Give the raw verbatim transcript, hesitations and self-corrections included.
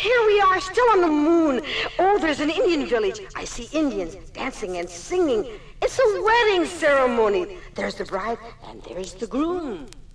here we are, still on the moon. Oh, there's an Indian village. I see Indians dancing and singing. It's a wedding ceremony. There's the bride, and there's the groom.